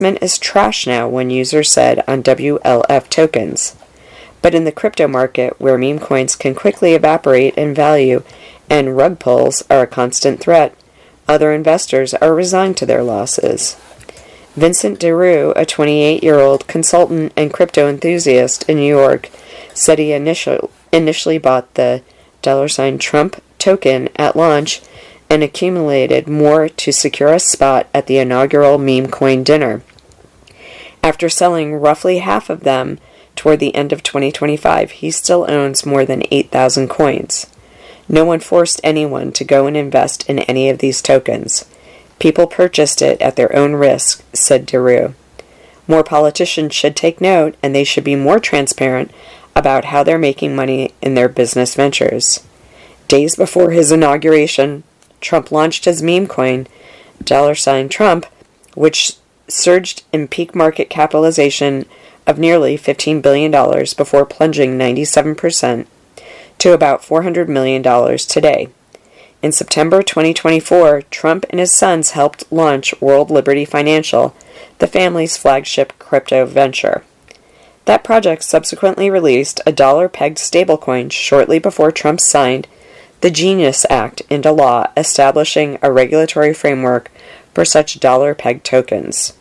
is trash now, one user said on WLF Tokens. But in the crypto market, where meme coins can quickly evaporate in value and rug pulls are a constant threat, other investors are resigned to their losses. Vincent DeRue, a 28-year-old consultant and crypto enthusiast in New York, said he initially bought the $Trump token at launch and accumulated more to secure a spot at the inaugural meme coin dinner. After selling roughly half of them toward the end of 2025, he still owns more than 8,000 coins. No one forced anyone to go and invest in any of these tokens. People purchased it at their own risk, said DeRue. More politicians should take note, and they should be more transparent about how they're making money in their business ventures. Days before his inauguration, Trump launched his meme coin, $Trump, which surged in peak market capitalization of nearly $15 billion before plunging 97% to about $400 million today. In September 2024, Trump and his sons helped launch World Liberty Financial, the family's flagship crypto venture. That project subsequently released a dollar-pegged stablecoin shortly before Trump signed the Genius Act into law, establishing a regulatory framework for such dollar-pegged tokens.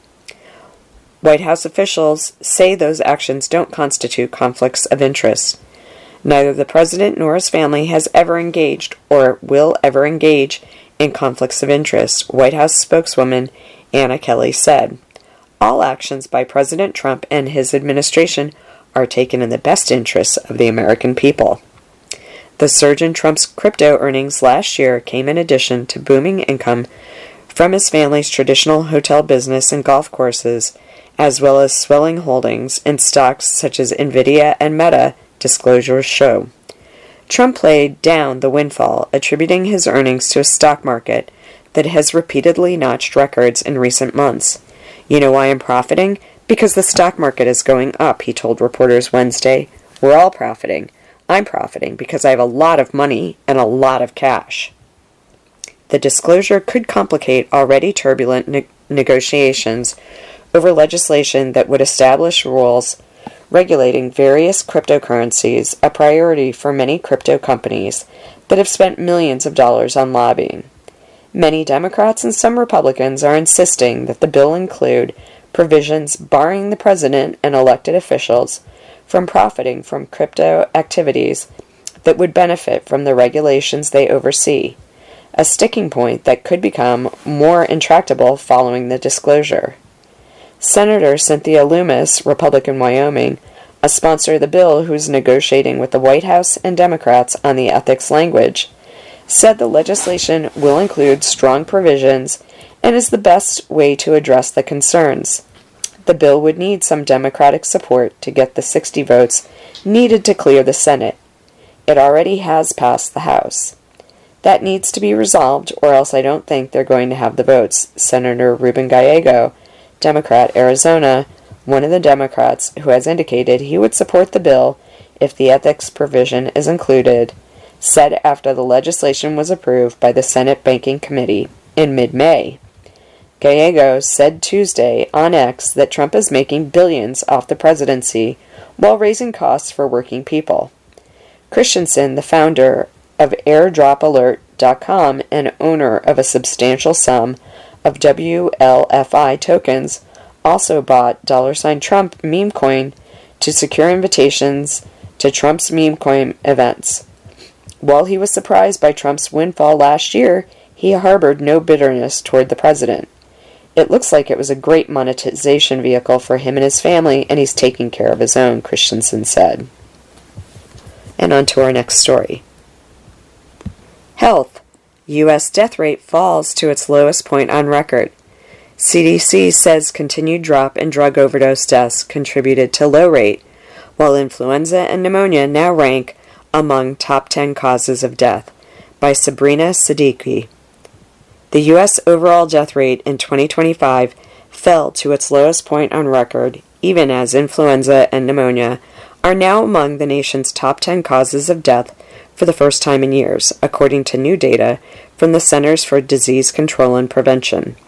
White House officials say those actions don't constitute conflicts of interest. Neither the president nor his family has ever engaged or will ever engage in conflicts of interest, White House spokeswoman Anna Kelly said. All actions by President Trump and his administration are taken in the best interests of the American people. The surge in Trump's crypto earnings last year came in addition to booming income from his family's traditional hotel business and golf courses, as well as swelling holdings in stocks such as Nvidia and Meta, disclosures show. Trump played down the windfall, attributing his earnings to a stock market that has repeatedly notched records in recent months. You know why I'm profiting? Because the stock market is going up, he told reporters Wednesday. We're all profiting. I'm profiting because I have a lot of money and a lot of cash. The disclosure could complicate already turbulent negotiations over legislation that would establish rules regulating various cryptocurrencies, a priority for many crypto companies that have spent millions of dollars on lobbying. Many Democrats and some Republicans are insisting that the bill include provisions barring the president and elected officials from profiting from crypto activities that would benefit from the regulations they oversee, a sticking point that could become more intractable following the disclosure. Senator Cynthia Lummis, Republican Wyoming, a sponsor of the bill who's negotiating with the White House and Democrats on the ethics language, said the legislation will include strong provisions and is the best way to address the concerns. The bill would need some Democratic support to get the 60 votes needed to clear the Senate. It already has passed the House. That needs to be resolved, or else I don't think they're going to have the votes, Senator Ruben Gallego, Democrat, Arizona, one of the Democrats who has indicated he would support the bill if the ethics provision is included, said after the legislation was approved by the Senate Banking Committee in mid-May. Gallego said Tuesday on X that Trump is making billions off the presidency while raising costs for working people. Christensen, the founder of AirdropAlert.com and owner of a substantial sum of WLFI tokens, also bought $Trump meme coin to secure invitations to Trump's meme coin events. While he was surprised by Trump's windfall last year, he harbored no bitterness toward the president. It looks like it was a great monetization vehicle for him and his family, and he's taking care of his own, Christensen said. And on to our next story. Health. U.S. death rate falls to its lowest point on record. CDC says continued drop in drug overdose deaths contributed to low rate, while influenza and pneumonia now rank among top 10 causes of death, by Sabrina Siddiqui. The U.S. overall death rate in 2025 fell to its lowest point on record, even as influenza and pneumonia are now among the nation's top 10 causes of death for the first time in years, according to new data from the Centers for Disease Control and Prevention.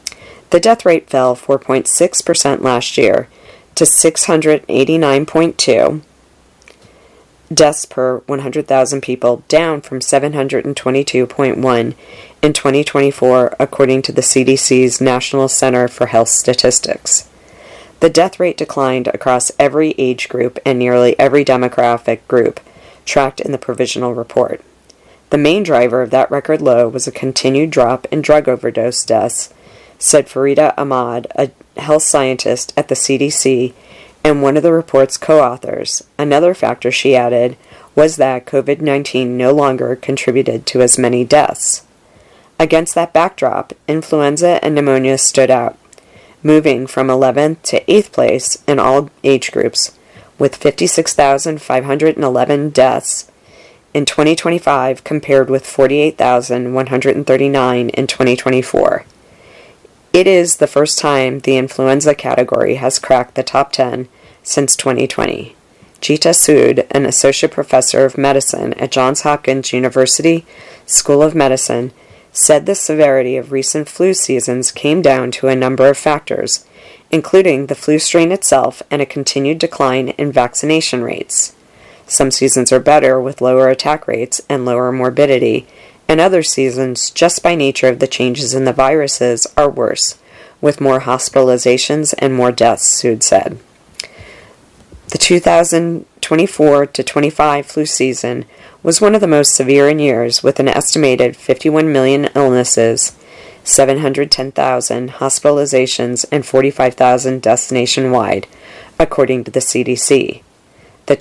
The death rate fell 4.6% last year to 689.2 deaths per 100,000 people, down from 722.1 in 2024, according to the CDC's National Center for Health Statistics. The death rate declined across every age group and nearly every demographic group tracked in the provisional report. The main driver of that record low was a continued drop in drug overdose deaths, said Farida Ahmad, a health scientist at the CDC and one of the report's co-authors. Another factor, she added, was that COVID-19 no longer contributed to as many deaths. Against that backdrop, influenza and pneumonia stood out, moving from 11th to 8th place in all age groups, with 56,511 deaths in 2025 compared with 48,139 in 2024. It is the first time the influenza category has cracked the top 10 since 2020. Geeta Sood, an associate professor of medicine at Johns Hopkins University School of Medicine, said the severity of recent flu seasons came down to a number of factors, including the flu strain itself and a continued decline in vaccination rates. Some seasons are better with lower attack rates and lower morbidity, and other seasons, just by nature of the changes in the viruses, are worse, with more hospitalizations and more deaths, Sood said. The 2024-25 flu season was one of the most severe in years, with an estimated 51 million illnesses, 710,000 hospitalizations, and 45,000 deaths nationwide, according to the CDC. The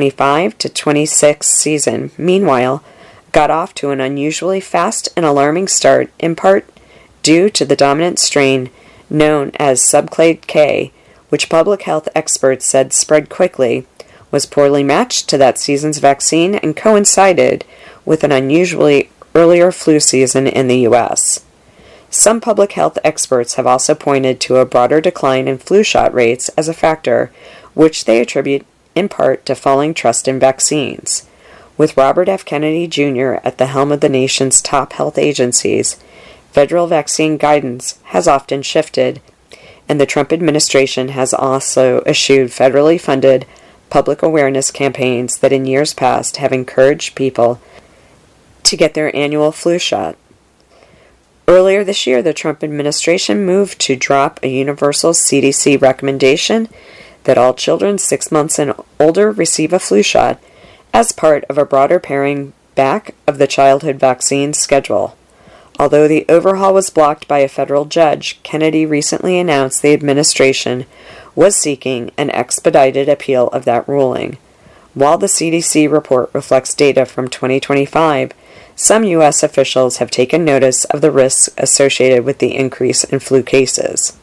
2025-26 season, meanwhile, got off to an unusually fast and alarming start, in part due to the dominant strain known as subclade K, which public health experts said spread quickly, was poorly matched to that season's vaccine, and coincided with an unusually earlier flu season in the U.S. Some public health experts have also pointed to a broader decline in flu shot rates as a factor, which they attribute in part to falling trust in vaccines. With Robert F. Kennedy Jr. at the helm of the nation's top health agencies, federal vaccine guidance has often shifted, and the Trump administration has also eschewed federally funded public awareness campaigns that in years past have encouraged people to get their annual flu shot. Earlier this year, the Trump administration moved to drop a universal CDC recommendation that all children 6 months and older receive a flu shot as part of a broader paring back of the childhood vaccine schedule. Although the overhaul was blocked by a federal judge, Kennedy recently announced the administration was seeking an expedited appeal of that ruling. While the CDC report reflects data from 2025, some U.S. officials have taken notice of the risks associated with the increase in flu cases.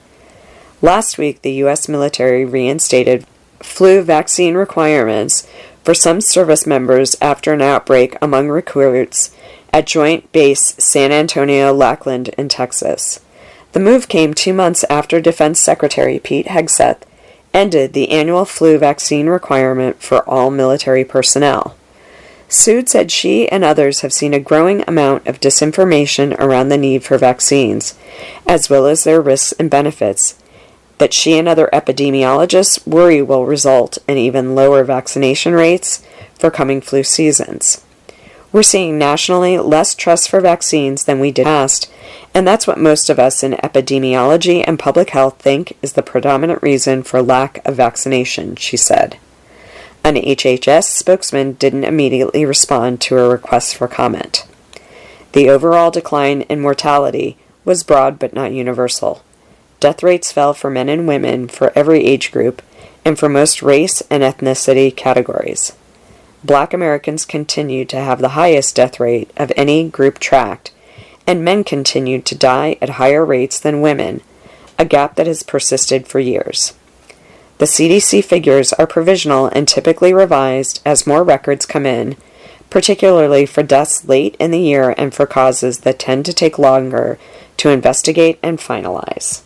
Last week, the U.S. military reinstated flu vaccine requirements for some service members after an outbreak among recruits at Joint Base San Antonio Lackland in Texas. The move came 2 months after Defense Secretary Pete Hegseth ended the annual flu vaccine requirement for all military personnel. Sood said she and others have seen a growing amount of disinformation around the need for vaccines, as well as their risks and benefits, that she and other epidemiologists worry will result in even lower vaccination rates for coming flu seasons. We're seeing nationally less trust for vaccines than we did past, and that's what most of us in epidemiology and public health think is the predominant reason for lack of vaccination, she said. An HHS spokesman didn't immediately respond to a request for comment. The overall decline in mortality was broad but not universal. Death rates fell for men and women for every age group and for most race and ethnicity categories. Black Americans continued to have the highest death rate of any group tracked, and men continued to die at higher rates than women, a gap that has persisted for years. The CDC figures are provisional and typically revised as more records come in, particularly for deaths late in the year and for causes that tend to take longer to investigate and finalize.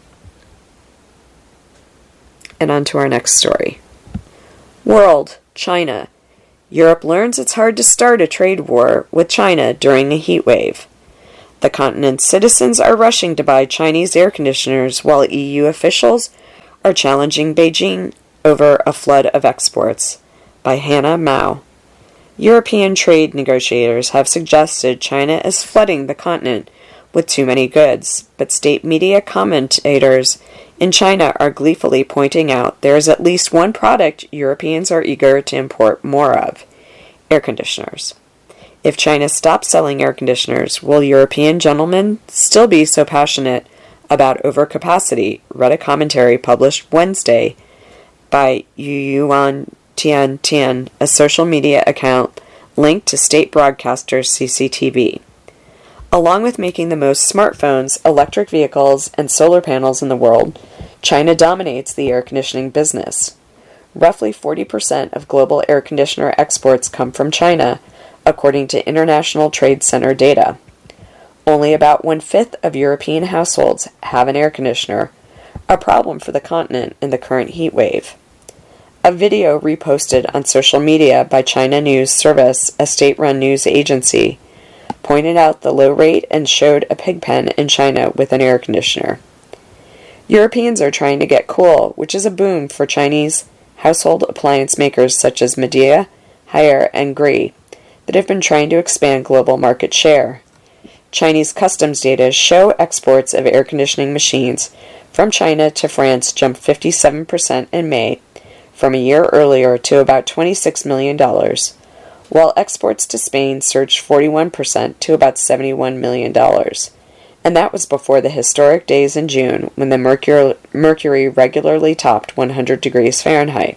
And on to our next story. World, China. Europe learns it's hard to start a trade war with China during a heat wave. The continent's citizens are rushing to buy Chinese air conditioners while EU officials are challenging Beijing over a flood of exports. By Hannah Mao. European trade negotiators have suggested China is flooding the continent with too many goods, but state media commentators in China are gleefully pointing out there is at least one product Europeans are eager to import more of: air conditioners. If China stops selling air conditioners, will European gentlemen still be so passionate about overcapacity? Read a commentary published Wednesday by Yuan Tian, a social media account linked to state broadcaster CCTV. Along with making the most smartphones, electric vehicles, and solar panels in the world, China dominates the air conditioning business. Roughly 40% of global air conditioner exports come from China, according to International Trade Center data. Only about 1/5 of European households have an air conditioner, a problem for the continent in the current heat wave. A video reposted on social media by China News Service, a state-run news agency, pointed out the low rate and showed a pig pen in China with an air conditioner. Europeans are trying to get cool, which is a boom for Chinese household appliance makers such as Midea, Haier, and Gree that have been trying to expand global market share. Chinese customs data show exports of air conditioning machines from China to France jumped 57% in May from a year earlier to about $26 million, while exports to Spain surged 41% to about $71 million. And that was before the historic days in June when the mercury regularly topped 100 degrees Fahrenheit.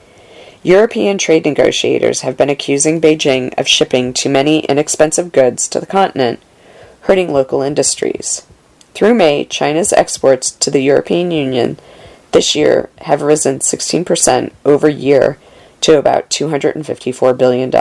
European trade negotiators have been accusing Beijing of shipping too many inexpensive goods to the continent, hurting local industries. Through May, China's exports to the European Union this year have risen 16% over year to about $254 billion.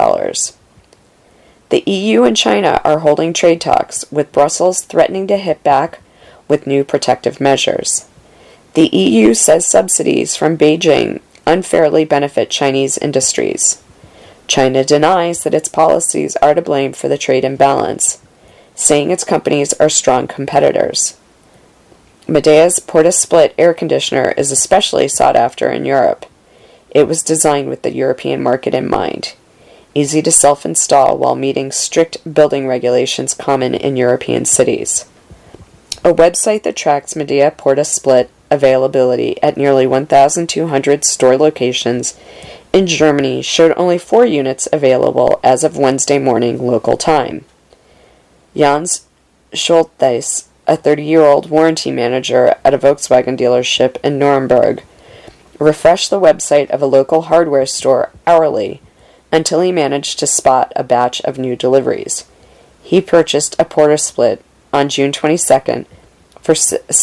The EU and China are holding trade talks, with Brussels threatening to hit back with new protective measures. The EU says subsidies from Beijing unfairly benefit Chinese industries. China denies that its policies are to blame for the trade imbalance, saying its companies are strong competitors. Midea's Porta-Split air conditioner is especially sought after in Europe. It was designed with the European market in mind, easy to self-install while meeting strict building regulations common in European cities. A website that tracks Midea Porta-Split availability at nearly 1,200 store locations in Germany showed only 4 units available as of Wednesday morning local time. Jans Schultheis, a 30-year-old warranty manager at a Volkswagen dealership in Nuremberg, refreshed the website of a local hardware store hourly until he managed to spot a batch of new deliveries. He purchased a Porta-Split on June 22nd for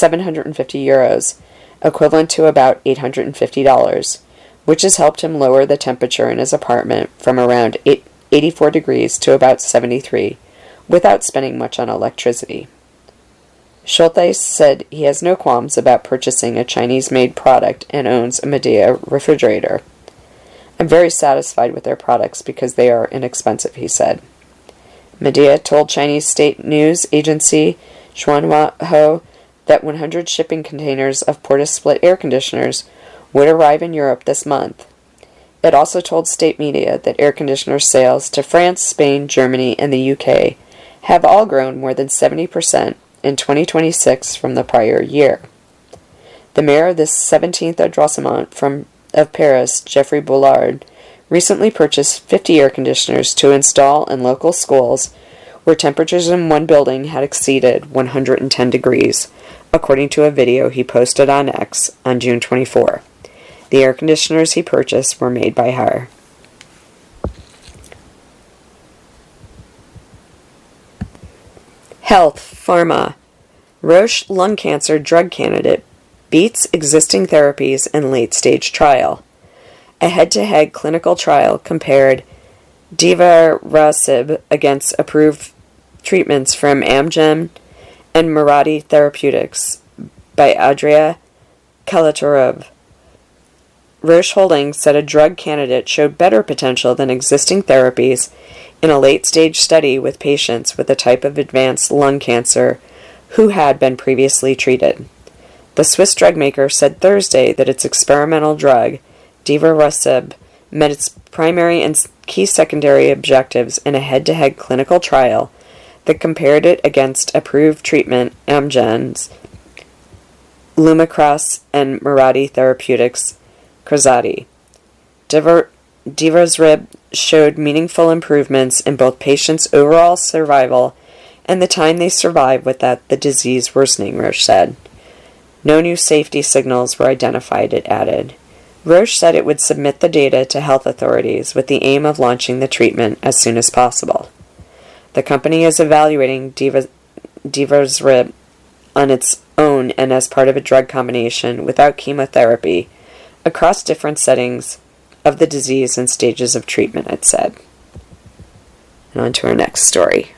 €750, equivalent to about $850, which has helped him lower the temperature in his apartment from around 84 degrees to about 73, without spending much on electricity. Schultheis said he has no qualms about purchasing a Chinese-made product and owns a Midea refrigerator. I'm very satisfied with their products because they are inexpensive, he said. Midea told Chinese state news agency Xinhua that 100 shipping containers of Porta-Split air conditioners would arrive in Europe this month. It also told state media that air conditioner sales to France, Spain, Germany, and the UK have all grown more than 70% in 2026 from the prior year. The mayor of the 17th arrondissement of Paris, Geoffrey Boulard, recently purchased 50 air conditioners to install in local schools where temperatures in one building had exceeded 110 degrees, according to a video he posted on X on June 24. The air conditioners he purchased were made by Haier. Health, Pharma. Roche lung cancer drug candidate beats existing therapies in late-stage trial. A head-to-head clinical trial compared divarasib against approved treatments from Amgen and Mirati Therapeutics by Andrea Kalatorov. Roche Holdings said a drug candidate showed better potential than existing therapies in a late-stage study with patients with a type of advanced lung cancer who had been previously treated. The Swiss drug maker said Thursday that its experimental drug, divarasib, met its primary and key secondary objectives in a head-to-head clinical trial that compared it against approved treatment Amgen's Lumakras and Mirati Therapeutics Krazati. Divarasib showed meaningful improvements in both patients' overall survival and the time they survived without the disease worsening, Roche said. No new safety signals were identified, it added. Roche said it would submit the data to health authorities with the aim of launching the treatment as soon as possible. The company is evaluating divarasib on its own and as part of a drug combination without chemotherapy across different settings of the disease and stages of treatment, it said. And on to our next story.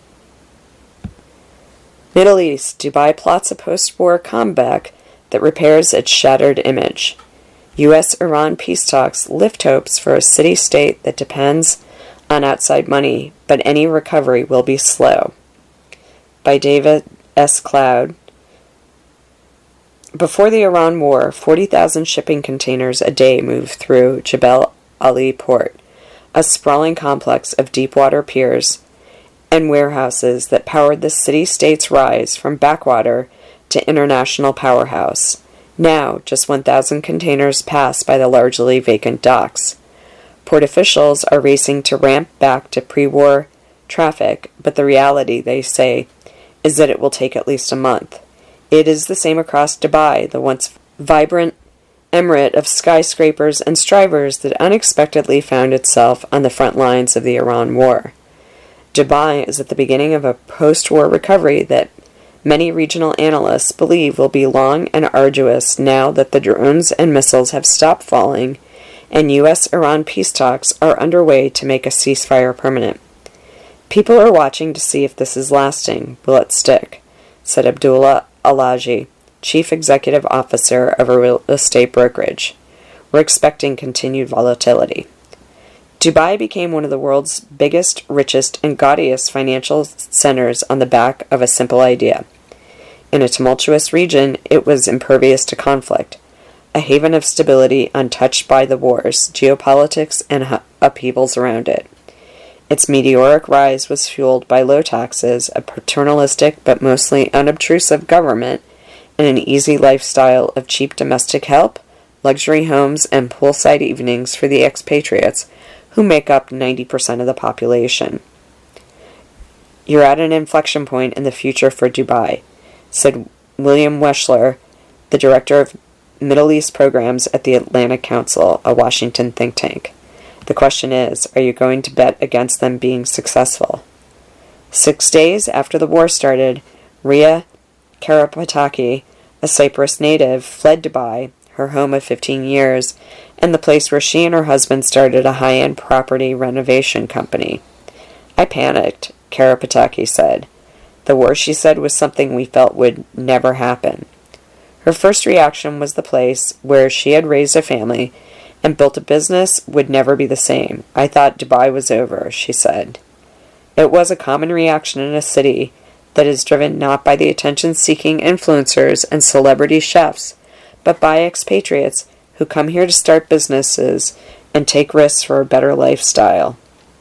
Middle East, Dubai plots a post-war comeback that repairs its shattered image. U.S.-Iran peace talks lift hopes for a city-state that depends on outside money, but any recovery will be slow. By David S. Cloud. Before the Iran war, 40,000 shipping containers a day moved through Jebel Ali port, a sprawling complex of deep-water piers and warehouses that powered the city-state's rise from backwater to international powerhouse. Now, just 1,000 containers pass by the largely vacant docks. Port officials are racing to ramp back to pre-war traffic, but the reality, they say, is that it will take at least a month. It is the same across Dubai, the once vibrant emirate of skyscrapers and strivers that unexpectedly found itself on the front lines of the Iran war. Dubai is at the beginning of a post-war recovery that many regional analysts believe will be long and arduous now that the drones and missiles have stopped falling and U.S.-Iran peace talks are underway to make a ceasefire permanent. People are watching to see if this is lasting. Will it stick? Said Abdullah Alaji, chief executive officer of a real estate brokerage. We're expecting continued volatility. Dubai became one of the world's biggest, richest, and gaudiest financial centers on the back of a simple idea. In a tumultuous region, it was impervious to conflict, a haven of stability untouched by the wars, geopolitics, and upheavals around it. Its meteoric rise was fueled by low taxes, a paternalistic but mostly unobtrusive government, and an easy lifestyle of cheap domestic help, luxury homes, and poolside evenings for the expatriates, who make up 90% of the population. You're at an inflection point in the future for Dubai, said William Weschler, the director of Middle East programs at the Atlantic Council, a Washington think tank. The question is, are you going to bet against them being successful? 6 days after the war started, Ria Karapataki, a Cyprus native, fled Dubai, her home of 15 years, and the place where she and her husband started a high-end property renovation company. I panicked, Karapataki said. The war, she said, was something we felt would never happen. Her first reaction was the place where she had raised a family and built a business would never be the same. I thought Dubai was over, she said. It was a common reaction in a city that is driven not by the attention-seeking influencers and celebrity chefs, but by expatriates who come here to start businesses and take risks for a better lifestyle.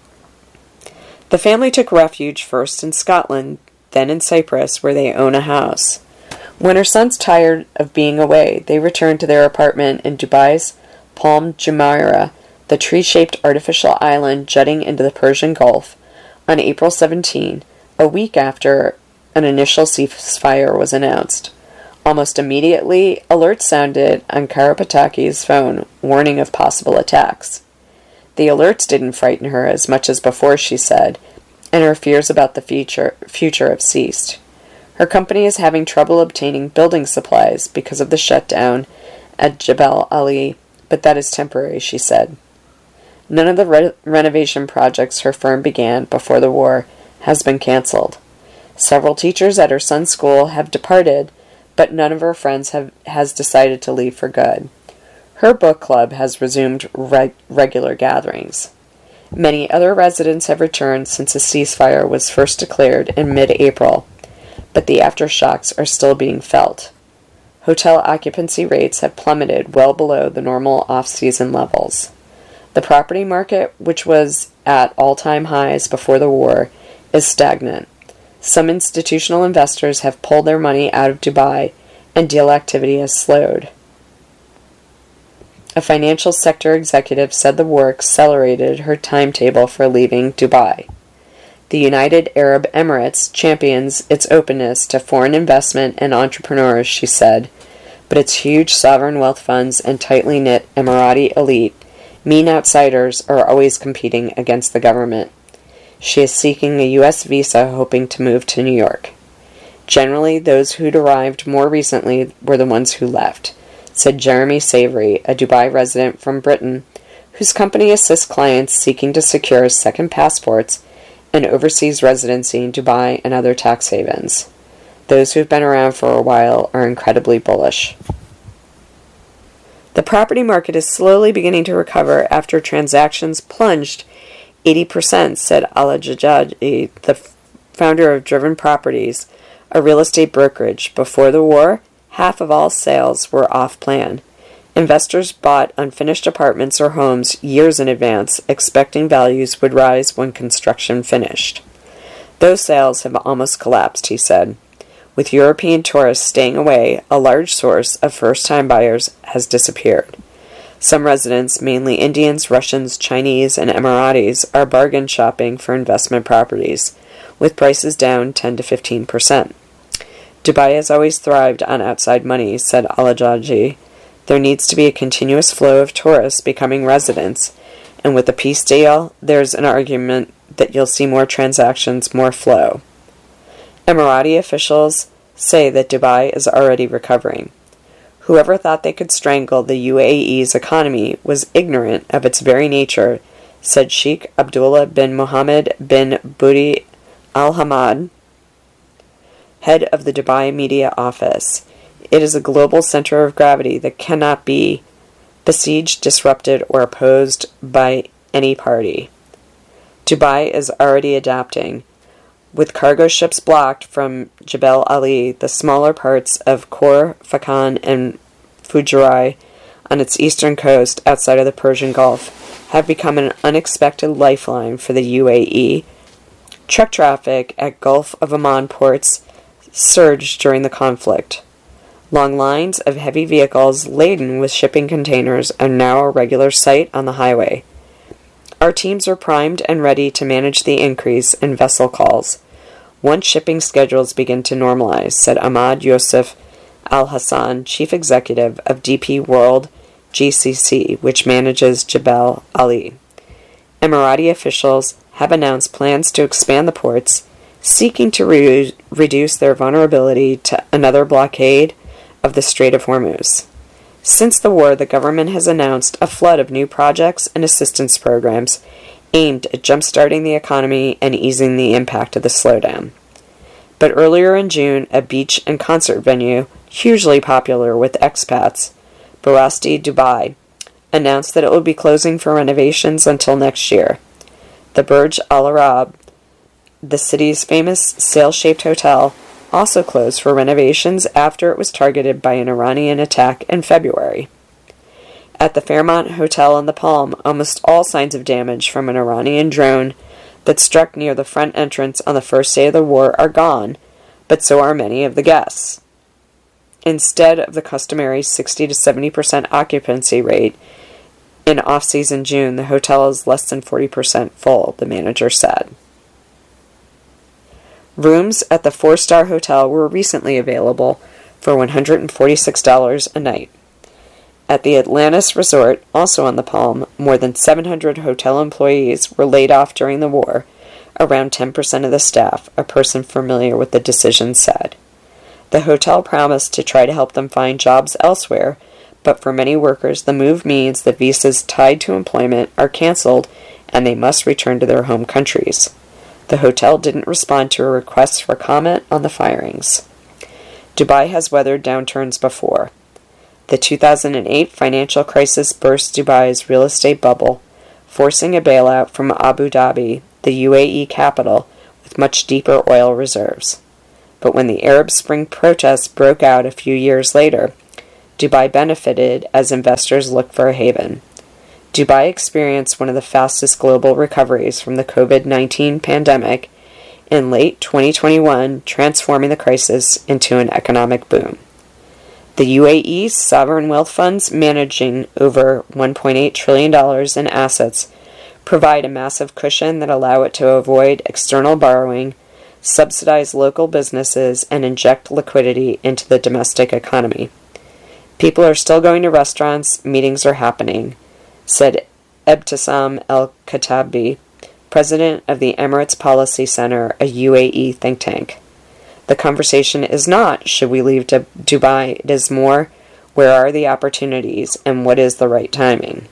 The family took refuge first in Scotland, then in Cyprus, where they own a house. When her sons tired of being away, they returned to their apartment in Dubai's Palm Jumeirah, the tree-shaped artificial island jutting into the Persian Gulf, on April 17, a week after an initial ceasefire was announced. Almost immediately, alerts sounded on Karapataki's phone, warning of possible attacks. The alerts didn't frighten her as much as before, she said, and her fears about the future have ceased. Her company is having trouble obtaining building supplies because of the shutdown at Jebel Ali, but that is temporary, she said. None of the renovation projects her firm began before the war has been canceled. Several teachers at her son's school have departed, but none of her friends has decided to leave for good. Her book club has resumed regular gatherings. Many other residents have returned since a ceasefire was first declared in mid-April, but the aftershocks are still being felt. Hotel occupancy rates have plummeted well below the normal off-season levels. The property market, which was at all-time highs before the war, is stagnant. Some institutional investors have pulled their money out of Dubai, and deal activity has slowed. A financial sector executive said the war accelerated her timetable for leaving Dubai. The United Arab Emirates champions its openness to foreign investment and entrepreneurs, she said, but its huge sovereign wealth funds and tightly knit Emirati elite mean outsiders are always competing against the government. She is seeking a U.S. visa hoping to move to New York. Generally, those who'd arrived more recently were the ones who left, said Jeremy Savory, a Dubai resident from Britain, whose company assists clients seeking to secure second passports and overseas residency in Dubai and other tax havens. Those who've been around for a while are incredibly bullish. The property market is slowly beginning to recover after transactions plunged 80%, said Al-Jajaji, the founder of Driven Properties, a real estate brokerage. Before the war, half of all sales were off-plan. Investors bought unfinished apartments or homes years in advance, expecting values would rise when construction finished. Those sales have almost collapsed, he said. With European tourists staying away, a large source of first-time buyers has disappeared. Some residents, mainly Indians, Russians, Chinese, and Emiratis, are bargain shopping for investment properties, with prices down 10 to 15%. Dubai has always thrived on outside money, said Alajaji. There needs to be a continuous flow of tourists becoming residents, and with the peace deal, there's an argument that you'll see more transactions, more flow. Emirati officials say that Dubai is already recovering. Whoever thought they could strangle the UAE's economy was ignorant of its very nature, said Sheikh Abdullah bin Mohammed bin Budi Al Hamad, head of the Dubai media office. It is a global center of gravity that cannot be besieged, disrupted, or opposed by any party. Dubai is already adapting. With cargo ships blocked from Jebel Ali, the smaller parts of Khor Fakkan and Fujairah on its eastern coast outside of the Persian Gulf have become an unexpected lifeline for the UAE. Truck traffic at Gulf of Oman ports surged during the conflict. Long lines of heavy vehicles laden with shipping containers are now a regular sight on the highway. Our teams are primed and ready to manage the increase in vessel calls once shipping schedules begin to normalize, said Ahmad Yosef Al-Hassan, chief executive of DP World GCC, which manages Jebel Ali. Emirati officials have announced plans to expand the ports, seeking to reduce their vulnerability to another blockade of the Strait of Hormuz. Since the war, the government has announced a flood of new projects and assistance programs aimed at jump-starting the economy and easing the impact of the slowdown. But earlier in June, a beach and concert venue, hugely popular with expats, Barasti Dubai, announced that it will be closing for renovations until next year. The Burj Al Arab, the city's famous sail-shaped hotel, also closed for renovations after it was targeted by an Iranian attack in February. At the Fairmont Hotel in the Palm, almost all signs of damage from an Iranian drone that struck near the front entrance on the first day of the war are gone, but so are many of the guests. Instead of the customary 60 to 70% occupancy rate in off-season June, the hotel is less than 40% full, the manager said. Rooms at the 4-star hotel were recently available for $146 a night. At the Atlantis Resort, also on the Palm, more than 700 hotel employees were laid off during the war, around 10% of the staff, a person familiar with the decision said. The hotel promised to try to help them find jobs elsewhere, but for many workers the move means that visas tied to employment are canceled and they must return to their home countries. The hotel didn't respond to a request for comment on the firings. Dubai has weathered downturns before. The 2008 financial crisis burst Dubai's real estate bubble, forcing a bailout from Abu Dhabi, the UAE capital, with much deeper oil reserves. But when the Arab Spring protests broke out a few years later, Dubai benefited as investors looked for a haven. Dubai experienced one of the fastest global recoveries from the COVID-19 pandemic in late 2021, transforming the crisis into an economic boom. The UAE's sovereign wealth funds, managing over $1.8 trillion in assets, provide a massive cushion that allow it to avoid external borrowing, subsidize local businesses, and inject liquidity into the domestic economy. People are still going to restaurants, meetings are happening, said Ebtissam El-Khattabi, president of the Emirates Policy Center, a UAE think tank. The conversation is not, should we leave Dubai? It is more, where are the opportunities and what is the right timing?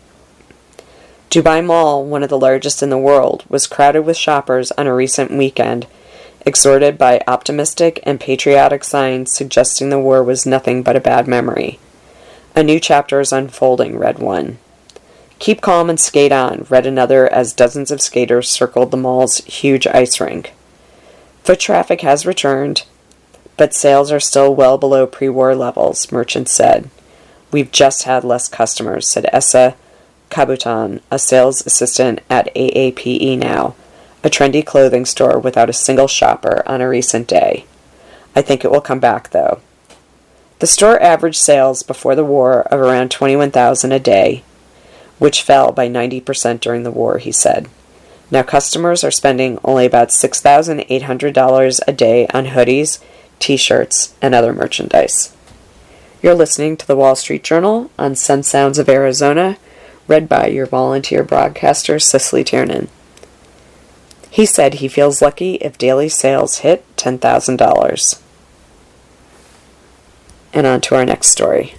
Dubai Mall, one of the largest in the world, was crowded with shoppers on a recent weekend, exhorted by optimistic and patriotic signs suggesting the war was nothing but a bad memory. A new chapter is unfolding, read one. Keep calm and skate on, read another as dozens of skaters circled the mall's huge ice rink. Foot traffic has returned, but sales are still well below pre-war levels, merchants said. We've just had less customers, said Essa Kabutan, a sales assistant at AAPE Now, a trendy clothing store without a single shopper on a recent day. I think it will come back, though. The store averaged sales before the war of around $21,000 a day, which fell by 90% during the war, he said. Now customers are spending only about $6,800 a day on hoodies, t-shirts, and other merchandise. You're listening to the Wall Street Journal on Sun Sounds of Arizona, read by your volunteer broadcaster, Cicely Tiernan. He said he feels lucky if daily sales hit $10,000. And on to our next story.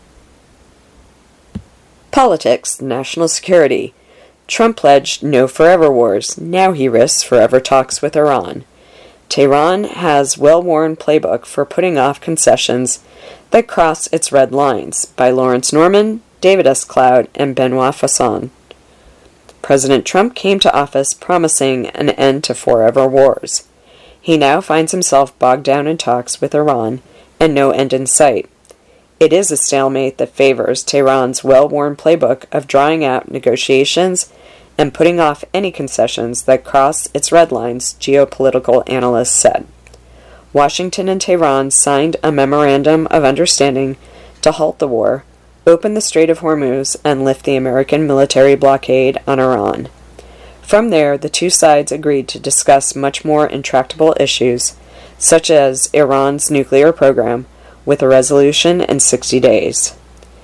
Politics, national security. Trump pledged no forever wars. Now he risks forever talks with Iran. Tehran has well-worn playbook for putting off concessions that cross its red lines, by Lawrence Norman, David S. Cloud, and Benoit Fasson. President Trump came to office promising an end to forever wars. He now finds himself bogged down in talks with Iran and no end in sight. It is a stalemate that favors Tehran's well-worn playbook of drawing out negotiations and putting off any concessions that cross its red lines, geopolitical analysts said. Washington and Tehran signed a memorandum of understanding to halt the war, open the Strait of Hormuz, and lift the American military blockade on Iran. From there, the two sides agreed to discuss much more intractable issues, such as Iran's nuclear program, with a resolution in 60 days.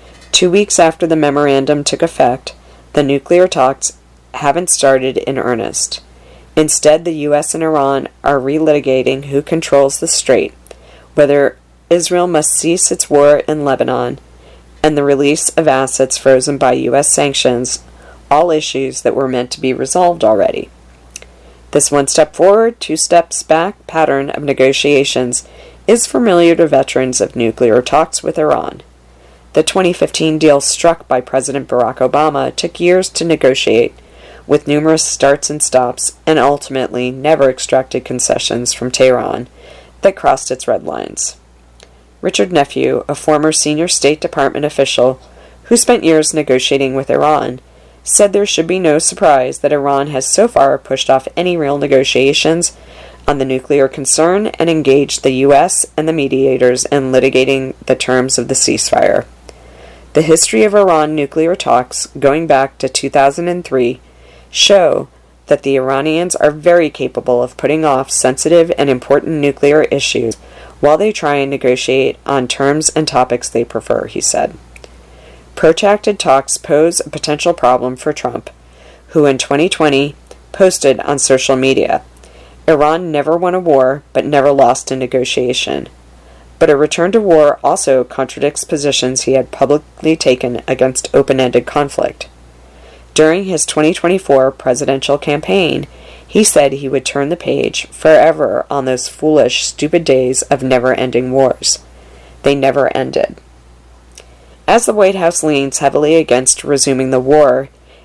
2 weeks after the memorandum took effect, the nuclear talks haven't started in earnest. Instead, the U.S. and Iran are relitigating who controls the strait, whether Israel must cease its war in Lebanon, and the release of assets frozen by U.S. sanctions, all issues that were meant to be resolved already. This one step forward, two steps back pattern of negotiations is familiar to veterans of nuclear talks with Iran. The 2015 deal struck by President Barack Obama took years to negotiate, with numerous starts and stops, and ultimately never extracted concessions from Tehran that crossed its red lines. Richard Nephew, a former senior State Department official who spent years negotiating with Iran, said there should be no surprise that Iran has so far pushed off any real negotiations on the nuclear concern and engaged the U.S. and the mediators in litigating the terms of the ceasefire. The history of Iran nuclear talks, going back to 2003, show that the Iranians are very capable of putting off sensitive and important nuclear issues while they try and negotiate on terms and topics they prefer, he said. Protracted talks pose a potential problem for Trump, who in 2020 posted on social media, Iran never won a war, but never lost a negotiation. But a return to war also contradicts positions he had publicly taken against open-ended conflict. During his 2024 presidential campaign, he said he would turn the page forever on those foolish, stupid days of never-ending wars. They never ended. As the White House leans heavily against resuming the war,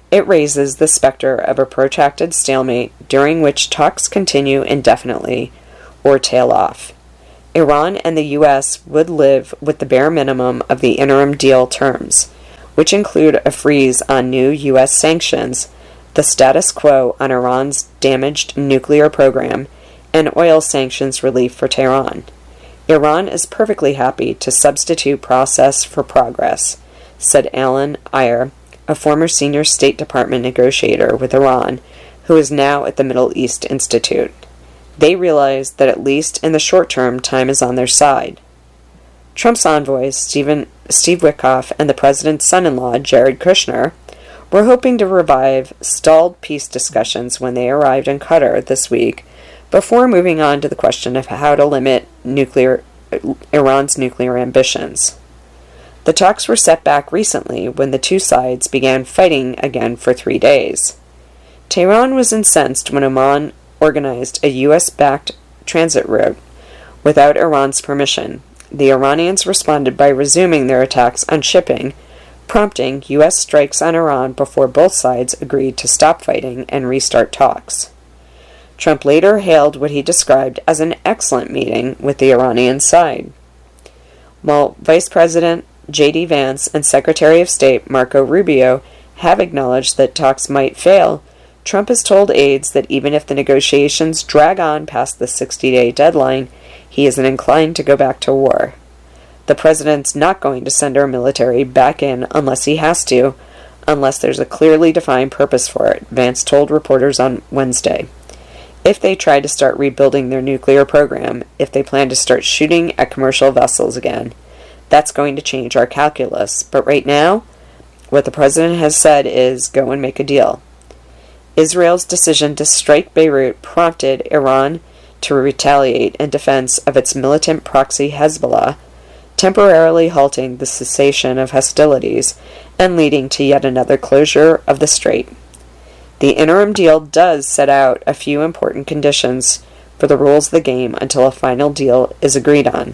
It raises the specter of a protracted stalemate during which talks continue indefinitely or tail off. Iran and the U.S. would live with the bare minimum of the interim deal terms, which include a freeze on new U.S. sanctions, the status quo on Iran's damaged nuclear program, and oil sanctions relief for Tehran. Iran is perfectly happy to substitute process for progress, said Alan Ayer, a former senior State Department negotiator with Iran, who is now at the Middle East Institute. They realize that at least in the short term, time is on their side. Trump's envoys, Steve Witkoff, and the president's son-in-law, Jared Kushner, were hoping to revive stalled peace discussions when they arrived in Qatar this week, before moving on to the question of how to limit Iran's nuclear ambitions. The talks were set back recently when the two sides began fighting again for 3 days. Tehran was incensed when Oman organized a U.S.-backed transit route without Iran's permission. The Iranians responded by resuming their attacks on shipping, prompting U.S. strikes on Iran before both sides agreed to stop fighting and restart talks. Trump later hailed what he described as an excellent meeting with the Iranian side. While Vice President J.D. Vance and Secretary of State Marco Rubio have acknowledged that talks might fail, Trump has told aides that even if the negotiations drag on past the 60-day deadline, he isn't inclined to go back to war. The president's not going to send our military back in unless he has to, unless there's a clearly defined purpose for it, Vance told reporters on Wednesday. If they try to start rebuilding their nuclear program, if they plan to start shooting at commercial vessels again, that's going to change our calculus. But right now, what the president has said is go and make a deal. Israel's decision to strike Beirut prompted Iran to retaliate in defense of its militant proxy Hezbollah, temporarily halting the cessation of hostilities and leading to yet another closure of the strait. The interim deal does set out a few important conditions for the rules of the game until a final deal is agreed on.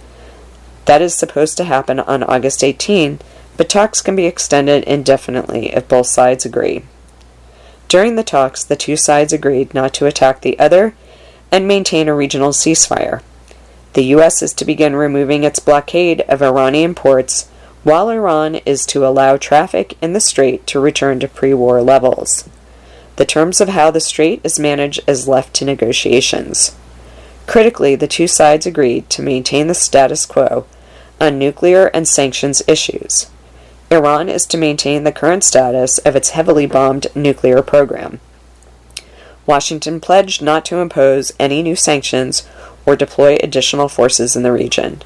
That is supposed to happen on August 18, but talks can be extended indefinitely if both sides agree. During the talks, the two sides agreed not to attack the other and maintain a regional ceasefire. The U.S. is to begin removing its blockade of Iranian ports, while Iran is to allow traffic in the strait to return to pre-war levels. The terms of how the strait is managed is left to negotiations. Critically, the two sides agreed to maintain the status quo on nuclear and sanctions issues. Iran is to maintain the current status of its heavily bombed nuclear program. Washington pledged not to impose any new sanctions or deploy additional forces in the region.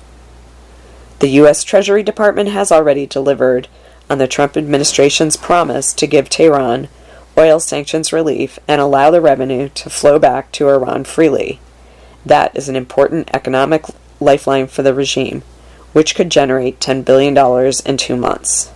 The U.S. Treasury Department has already delivered on the Trump administration's promise to give Tehran oil sanctions relief and allow the revenue to flow back to Iran freely. That is an important economic lifeline for the regime, which could generate $10 billion in 2 months.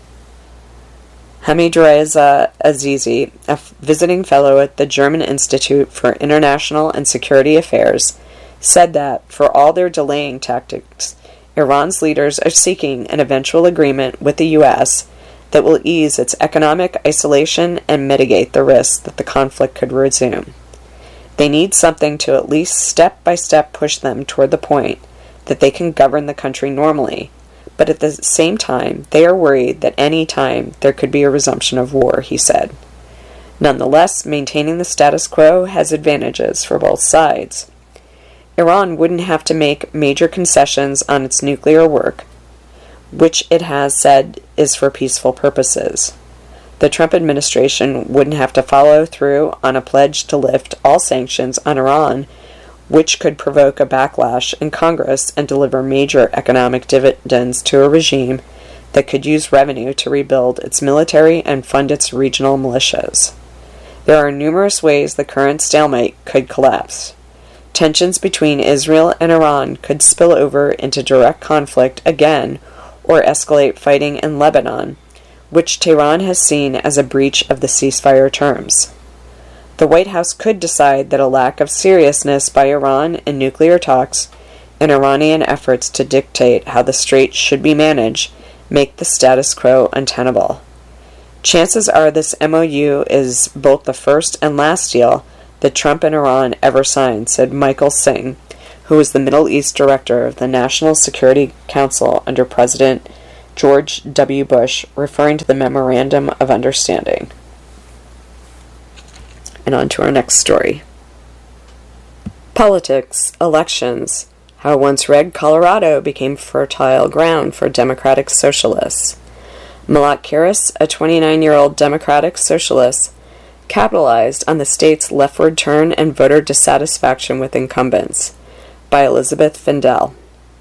Hamid-Reza Azizi, a visiting fellow at the German Institute for International and Security Affairs, said that, for all their delaying tactics, Iran's leaders are seeking an eventual agreement with the U.S. that will ease its economic isolation and mitigate the risk that the conflict could resume. They need something to at least step-by-step push them toward the point that they can govern the country normally, but at the same time, they are worried that any time there could be a resumption of war, he said. Nonetheless, maintaining the status quo has advantages for both sides. Iran wouldn't have to make major concessions on its nuclear work, which it has said is for peaceful purposes. The Trump administration wouldn't have to follow through on a pledge to lift all sanctions on Iran, which could provoke a backlash in Congress and deliver major economic dividends to a regime that could use revenue to rebuild its military and fund its regional militias. There are numerous ways the current stalemate could collapse. Tensions between Israel and Iran could spill over into direct conflict again or escalate fighting in Lebanon, which Tehran has seen as a breach of the ceasefire terms. The White House could decide that a lack of seriousness by Iran in nuclear talks and Iranian efforts to dictate how the strait should be managed make the status quo untenable. Chances are this MOU is both the first and last deal that Trump and Iran ever signed, said Michael Singh, who was the Middle East director of the National Security Council under President George W. Bush, referring to the Memorandum of Understanding. And on to our next story. Politics, elections, how once red Colorado became fertile ground for Democratic Socialists. Malak Kiris, a 29-year-old Democratic Socialist, capitalized on the state's leftward turn and voter dissatisfaction with incumbents. By Elizabeth Findell.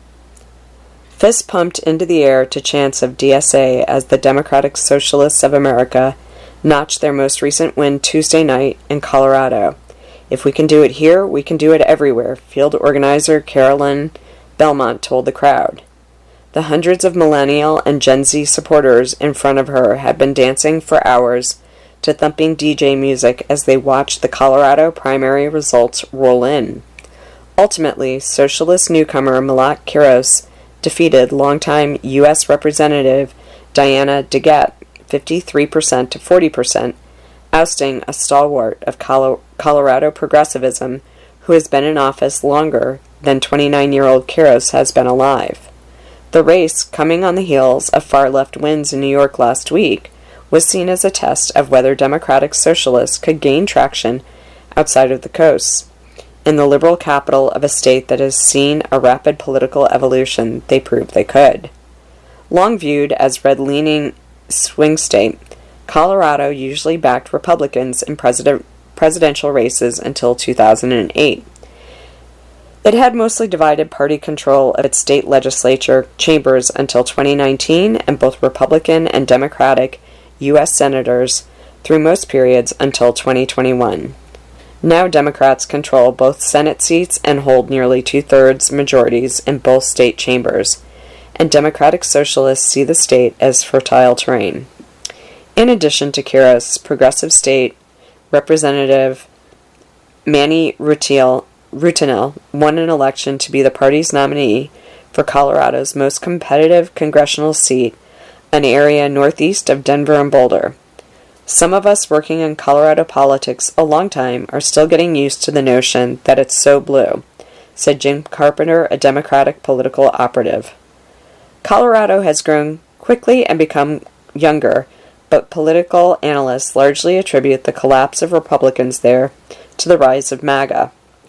Fist pumped into the air to chants of DSA as the Democratic Socialists of America notched their most recent win Tuesday night in Colorado. If we can do it here, we can do it everywhere, field organizer Carolyn Belmont told the crowd. The hundreds of millennial and Gen Z supporters in front of her had been dancing for hours to thumping DJ music as they watched the Colorado primary results roll in. Ultimately, socialist newcomer Malak Kiros defeated longtime U.S. Representative Diana DeGette 53% to 40%, ousting a stalwart of Colorado progressivism who has been in office longer than 29-year-old Kiros has been alive. The race, coming on the heels of far-left wins in New York last week, was seen as a test of whether Democratic Socialists could gain traction outside of the coast. In the liberal capital of a state that has seen a rapid political evolution, they proved they could. Long viewed as red-leaning swing state, Colorado usually backed Republicans in presidential races until 2008. It had mostly divided party control of its state legislature chambers until 2019, and both Republican and Democratic U.S. senators through most periods until 2021. Now Democrats control both Senate seats and hold nearly two-thirds majorities in both state chambers, and Democratic Socialists see the state as fertile terrain. In addition to Kiros, progressive state Representative Manny Rutinel won an election to be the party's nominee for Colorado's most competitive congressional seat, an area northeast of Denver and Boulder. Some of us working in Colorado politics a long time are still getting used to the notion that it's so blue, said Jim Carpenter, a Democratic political operative. Colorado has grown quickly and become younger, but political analysts largely attribute the collapse of Republicans there to the rise of MAGA.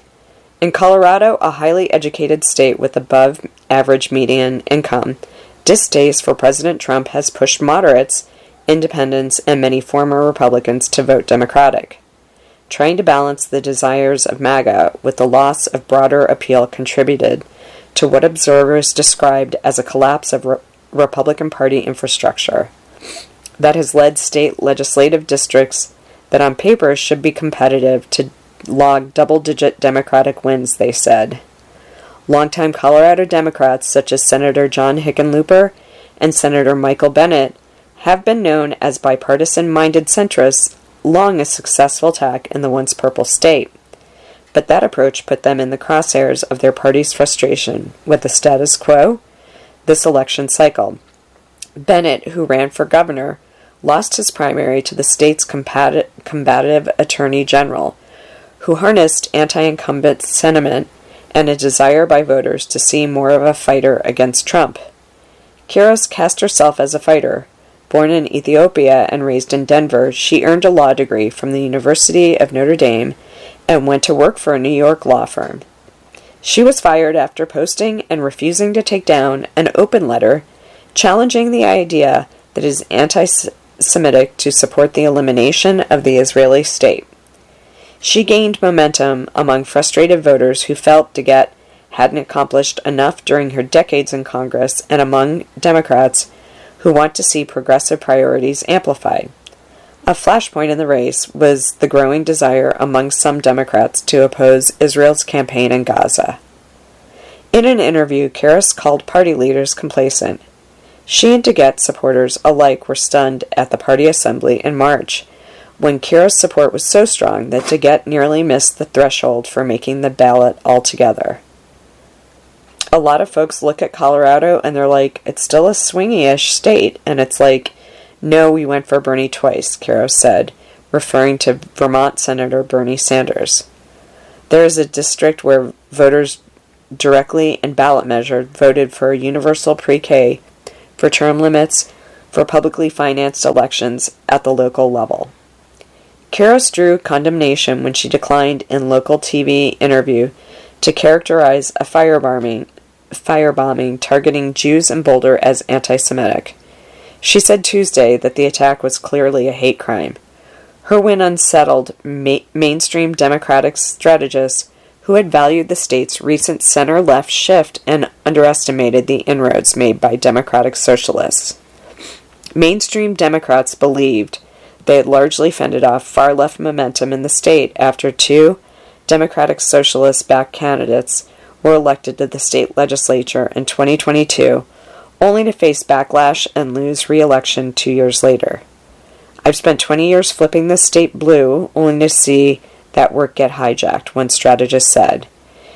In Colorado, a highly educated state with above-average median income, distaste for President Trump has pushed moderates, independents, and many former Republicans to vote Democratic. Trying to balance the desires of MAGA with the loss of broader appeal contributed to what observers described as a collapse of Republican Party infrastructure that has led state legislative districts that on paper should be competitive to log double-digit Democratic wins, they said. Longtime Colorado Democrats such as Senator John Hickenlooper and Senator Michael Bennet have been known as bipartisan-minded centrists, long a successful tack in the once purple state. But that approach put them in the crosshairs of their party's frustration with the status quo this election cycle. Bennet, who ran for governor, lost his primary to the state's combative attorney general, who harnessed anti-incumbent sentiment and a desire by voters to see more of a fighter against Trump. Kiros cast herself as a fighter. Born in Ethiopia and raised in Denver, she earned a law degree from the University of Notre Dame and went to work for a New York law firm. She was fired after posting and refusing to take down an open letter challenging the idea that it is anti-Semitic to support the elimination of the Israeli state. She gained momentum among frustrated voters who felt DeGette hadn't accomplished enough during her decades in Congress and among Democrats who want to see progressive priorities amplified. A flashpoint in the race was the growing desire among some Democrats to oppose Israel's campaign in Gaza. In an interview, Kiris called party leaders complacent. She and DeGette supporters alike were stunned at the party assembly in March, when Kiris' support was so strong that DeGette nearly missed the threshold for making the ballot altogether. A lot of folks look at Colorado and they're like, it's still a swingy-ish state, and it's like, "No, we went for Bernie twice," Karo said, referring to Vermont Senator Bernie Sanders. There is a district where voters directly and ballot measured voted for universal pre-K, for term limits, for publicly financed elections at the local level. Karo drew condemnation when she declined in local TV interview to characterize a firebombing targeting Jews in Boulder as anti-Semitic. She said Tuesday that the attack was clearly a hate crime. Her win unsettled mainstream Democratic strategists who had valued the state's recent center-left shift and underestimated the inroads made by Democratic socialists. Mainstream Democrats believed they had largely fended off far-left momentum in the state after two Democratic socialist-backed candidates were elected to the state legislature in 2022, only to face backlash and lose re-election 2 years later. "I've spent 20 years flipping the state blue, only to see that work get hijacked," one strategist said.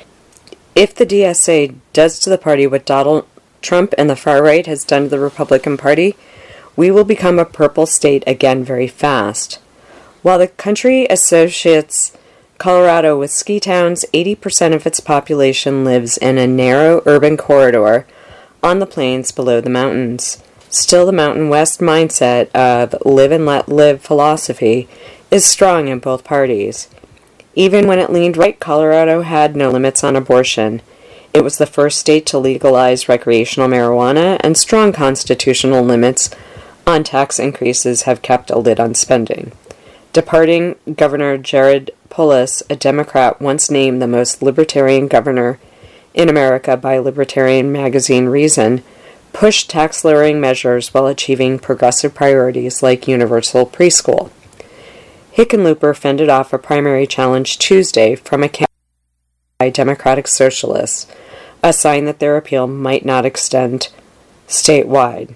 "If the DSA does to the party what Donald Trump and the far right has done to the Republican Party, we will become a purple state again very fast." While the country associates Colorado with ski towns, 80% of its population lives in a narrow urban corridor on the plains below the mountains. Still, the Mountain West mindset of live and let live philosophy is strong in both parties. Even when it leaned right, Colorado had no limits on abortion. It was the first state to legalize recreational marijuana, and strong constitutional limits on tax increases have kept a lid on spending. Departing Governor Jared Polis, a Democrat once named the most libertarian governor in America by Libertarian magazine Reason, pushed tax-lowering measures while achieving progressive priorities like universal preschool. Hickenlooper fended off a primary challenge Tuesday from a candidate by Democratic Socialists, a sign that their appeal might not extend statewide.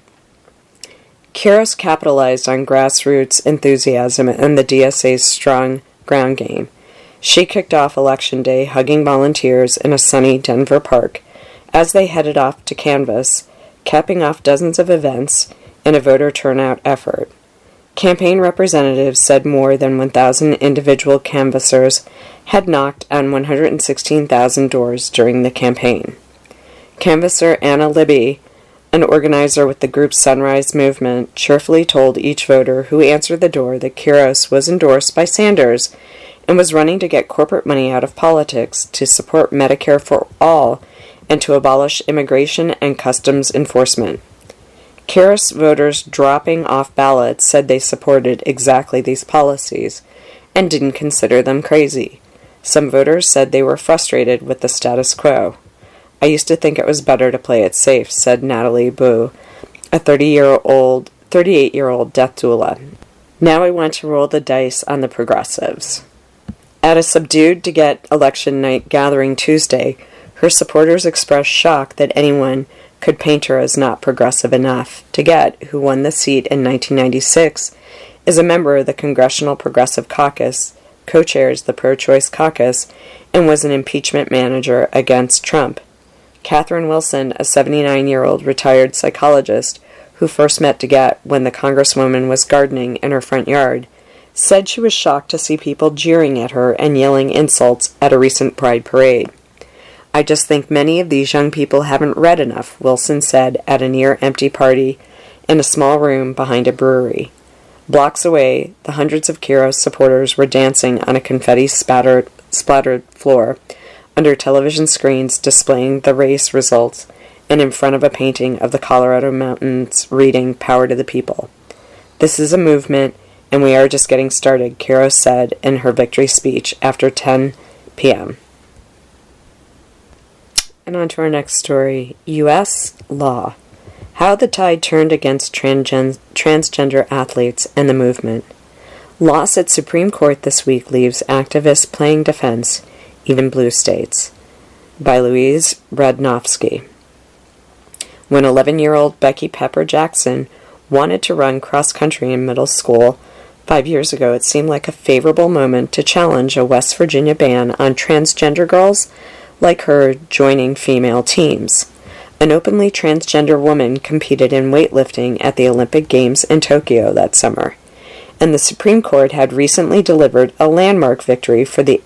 Karos capitalized on grassroots enthusiasm and the DSA's strong ground game. She kicked off Election Day hugging volunteers in a sunny Denver park as they headed off to canvass, capping off dozens of events in a voter turnout effort. Campaign representatives said more than 1,000 individual canvassers had knocked on 116,000 doors during the campaign. Canvasser Anna Libby, an organizer with the group Sunrise Movement, cheerfully told each voter who answered the door that Karos was endorsed by Sanders and was running to get corporate money out of politics, to support Medicare for all, and to abolish immigration and customs enforcement. Karos voters dropping off ballots said they supported exactly these policies and didn't consider them crazy. Some voters said they were frustrated with the status quo. "I used to think it was better to play it safe," said Natalie Boo, a 38-year-old death doula. "Now I want to roll the dice on the progressives." At a subdued to get election night gathering Tuesday, her supporters expressed shock that anyone could paint her as not progressive enough. Teget, who won the seat in 1996, is a member of the Congressional Progressive Caucus, co-chairs the pro-choice caucus, and was an impeachment manager against Trump. Catherine Wilson, a 79-year-old retired psychologist who first met Teget when the congresswoman was gardening in her front yard, said she was shocked to see people jeering at her and yelling insults at a recent Pride parade. "I just think many of these young people haven't read enough," Wilson said at a near-empty party in a small room behind a brewery. Blocks away, the hundreds of Karos supporters were dancing on a confetti-splattered floor, under television screens displaying the race results, and in front of a painting of the Colorado mountains reading "Power to the People." "This is a movement, and we are just getting started," Karos said in her victory speech after 10 p.m. And on to our next story. U.S. law. How the tide turned against transgender athletes and the movement. Loss at Supreme Court this week leaves activists playing defense, even blue states. By Louise Radnofsky. When 11-year-old Becky Pepper Jackson wanted to run cross-country in middle school 5 years ago, it seemed like a favorable moment to challenge a West Virginia ban on transgender girls like her joining female teams. an openly transgender woman competed in weightlifting at the Olympic Games in Tokyo that summer, and the Supreme Court had recently delivered a landmark victory for the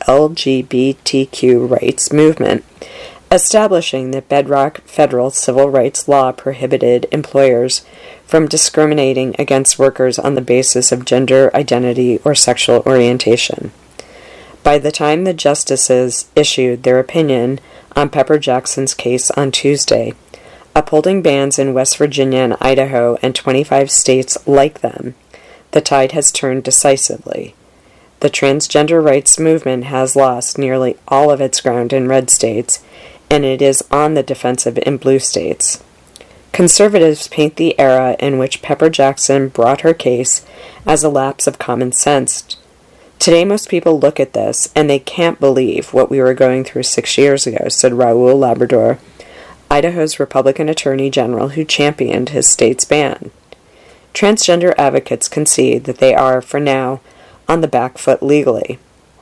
LGBTQ rights movement, establishing that bedrock federal civil rights law prohibited employers from discriminating against workers on the basis of gender identity or sexual orientation. By the time the justices issued their opinion on Pepper Jackson's case on Tuesday, upholding bans in West Virginia and Idaho and 25 states like them, the tide has turned decisively. The transgender rights movement has lost nearly all of its ground in red states, and it is on the defensive in blue states. Conservatives paint the era in which Pepper Jackson brought her case as a lapse of common sense. Today most people look at this and they can't believe what we were going through 6 years ago, said Raul Labrador, Idaho's Republican Attorney General who championed his state's ban. Transgender advocates concede that they are, for now, on the back foot legally.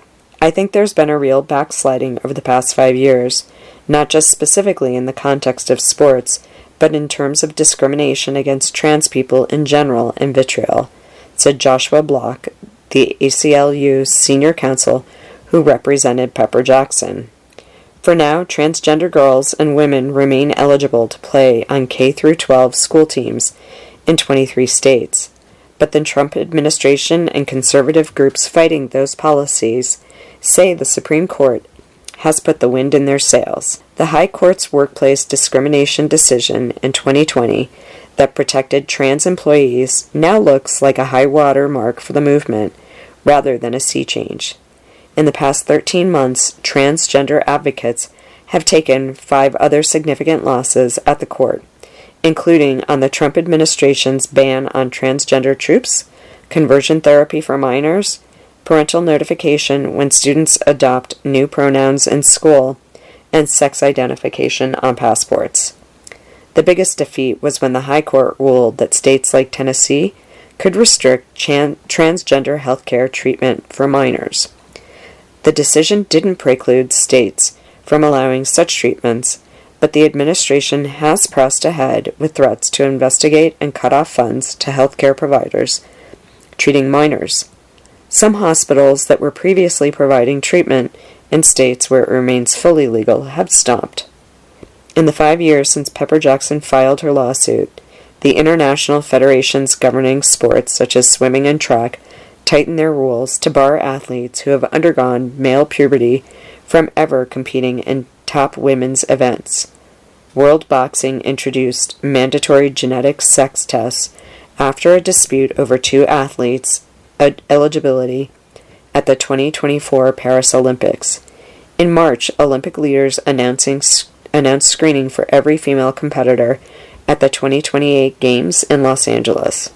I think there's been a real backsliding over the past 5 years, not just specifically in the context of sports, but in terms of discrimination against trans people in general and vitriol, said Joshua Block, the ACLU's senior counsel who represented Pepper Jackson. For now, transgender girls and women remain eligible to play on K-12 school teams in 23 states, but the Trump administration and conservative groups fighting those policies say the Supreme Court has put the wind in their sails. The High Court's workplace discrimination decision in 2020 that protected trans employees now looks like a high water mark for the movement rather than a sea change. In the past 13 months, transgender advocates have taken 5 other significant losses at the court, including on the Trump administration's ban on transgender troops, conversion therapy for minors, parental notification when students adopt new pronouns in school, and sex identification on passports. The biggest defeat was when the High Court ruled that states like Tennessee could restrict transgender health care treatment for minors. The decision didn't preclude states from allowing such treatments, but the administration has pressed ahead with threats to investigate and cut off funds to healthcare providers treating minors. Some hospitals that were previously providing treatment in states where it remains fully legal have stopped. In the 5 years since Pepper Jackson filed her lawsuit, the international federations governing sports such as swimming and track tightened their rules to bar athletes who have undergone male puberty from ever competing in top women's events. World Boxing introduced mandatory genetic sex tests after a dispute over 2 athletes' eligibility at the 2024 Paris Olympics. In March, Olympic leaders announced screening for every female competitor at the 2028 Games in Los Angeles.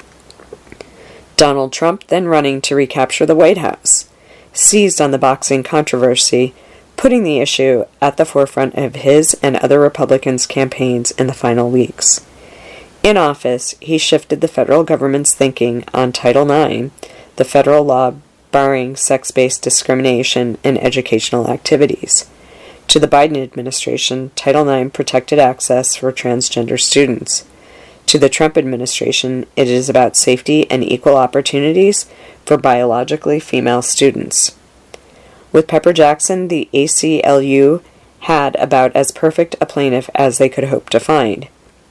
Donald Trump, then running to recapture the White House, seized on the boxing controversy, putting the issue at the forefront of his and other Republicans' campaigns in the final weeks. In office, he shifted the federal government's thinking on Title IX, the federal law barring sex-based discrimination in educational activities. To the Biden administration, Title IX protected access for transgender students. To the Trump administration, it is about safety and equal opportunities for biologically female students. With Pepper Jackson, the ACLU had about as perfect a plaintiff as they could hope to find.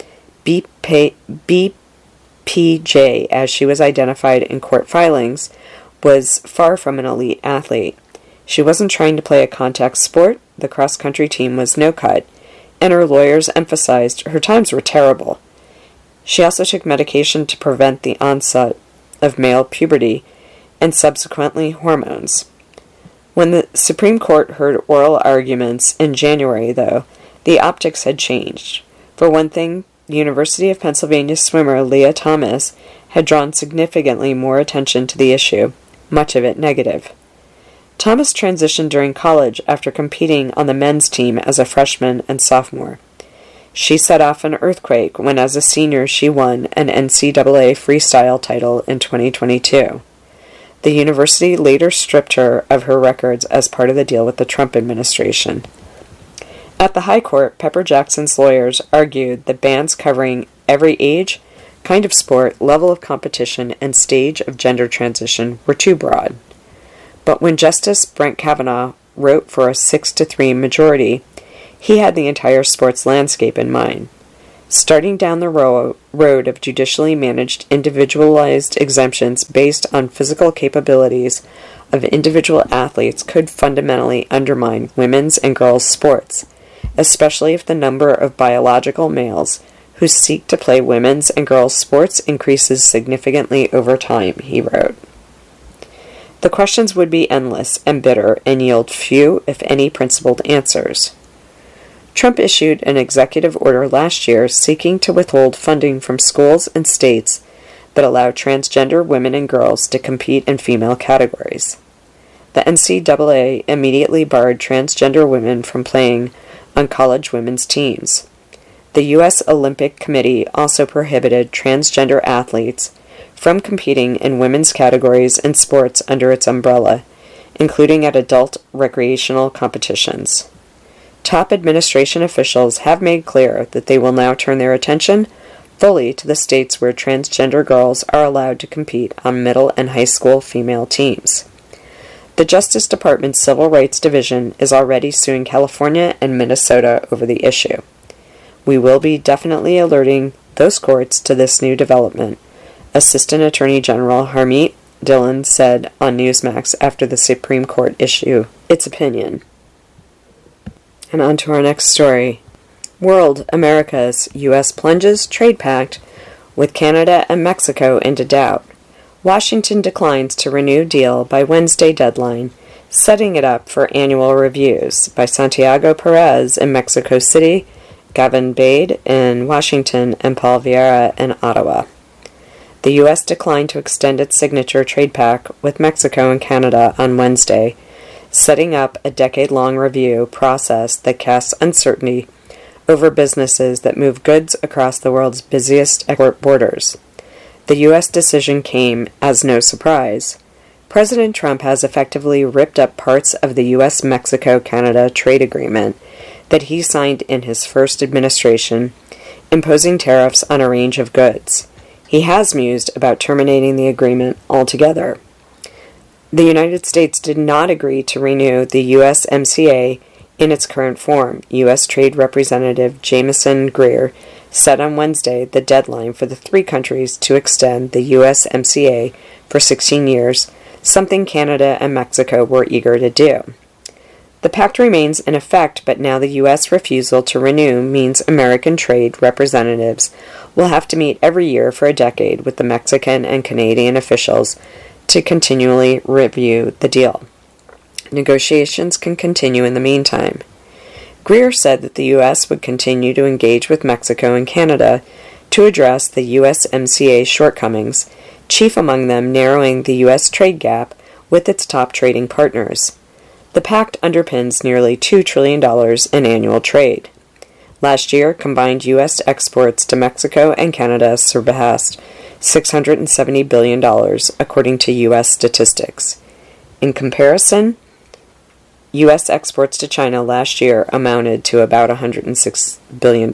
BPJ, as she was identified in court filings, was far from an elite athlete. She wasn't trying to play a contact sport, the cross-country team was no-cut, and her lawyers emphasized her times were terrible. She also took medication to prevent the onset of male puberty and subsequently hormones. When the Supreme Court heard oral arguments in January, though, the optics had changed. For one thing, the University of Pennsylvania swimmer Leah Thomas had drawn significantly more attention to the issue, much of it negative. Thomas transitioned during college after competing on the men's team as a freshman and sophomore. She set off an earthquake when as a senior she won an NCAA freestyle title in 2022. The university later stripped her of her records as part of the deal with the Trump administration. At the High Court, Pepper Jackson's lawyers argued that bans covering every age, kind of sport, level of competition, and stage of gender transition were too broad. But when Justice Brett Kavanaugh wrote for a 6-3 majority, he had the entire sports landscape in mind. Starting down the road of judicially managed individualized exemptions based on physical capabilities of individual athletes could fundamentally undermine women's and girls' sports, especially if the number of biological males who seek to play women's and girls' sports increases significantly over time, he wrote. The questions would be endless and bitter and yield few, if any, principled answers. Trump issued an executive order last year seeking to withhold funding from schools and states that allow transgender women and girls to compete in female categories. The NCAA immediately barred transgender women from playing on college women's teams. The U.S. Olympic Committee also prohibited transgender athletes from competing in women's categories in sports under its umbrella, including at adult recreational competitions. Top administration officials have made clear that they will now turn their attention fully to the states where transgender girls are allowed to compete on middle and high school female teams. The Justice Department's Civil Rights Division is already suing California and Minnesota over the issue. We will be definitely alerting those courts to this new development, Assistant Attorney General Harmeet Dillon said on Newsmax after the Supreme Court issued its opinion. And on to our next story. World America's U.S. plunges trade pact with Canada and Mexico into doubt. Washington declines to renew deal by Wednesday deadline, setting it up for annual reviews by Santiago Perez in Mexico City, Gavin Bade in Washington, and Paul Vieira in Ottawa. The U.S. declined to extend its signature trade pact with Mexico and Canada on Wednesday, setting up a decade-long review process that casts uncertainty over businesses that move goods across the world's busiest export borders. The U.S. decision came as no surprise. President Trump has effectively ripped up parts of the U.S.-Mexico-Canada trade agreement that he signed in his first administration, imposing tariffs on a range of goods. He has mused about terminating the agreement altogether. The United States did not agree to renew the USMCA in its current form, U.S. Trade Representative Jamieson Greer set on Wednesday the deadline for the three countries to extend the USMCA for 16 years, something Canada and Mexico were eager to do. The pact remains in effect, but now the U.S. refusal to renew means American trade representatives will have to meet every year for a decade with the Mexican and Canadian officials to continually review the deal. Negotiations can continue in the meantime. Greer said that the U.S. would continue to engage with Mexico and Canada to address the USMCA shortcomings, chief among them narrowing the U.S. trade gap with its top trading partners. The pact underpins nearly $2 trillion in annual trade. Last year, combined U.S. exports to Mexico and Canada surpassed $670 billion, according to U.S. statistics. In comparison, U.S. exports to China last year amounted to about $106 billion.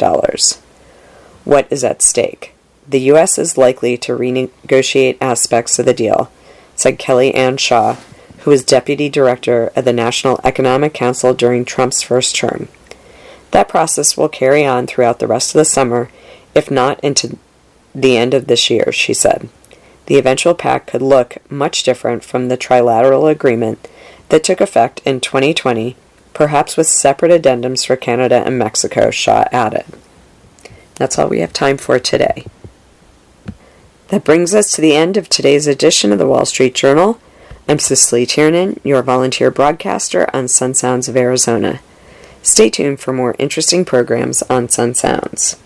What is at stake? The U.S. is likely to renegotiate aspects of the deal, said Kellyanne Shaw, who was deputy director of the National Economic Council during Trump's first term. That process will carry on throughout the rest of the summer, if not into the end of this year, she said. The eventual pact could look much different from the trilateral agreement that took effect in 2020, perhaps with separate addendums for Canada and Mexico, Shaw added. That's all we have time for today. That brings us to the end of today's edition of the Wall Street Journal. I'm Cicely Tiernan, your volunteer broadcaster on Sun Sounds of Arizona. Stay tuned for more interesting programs on Sun Sounds.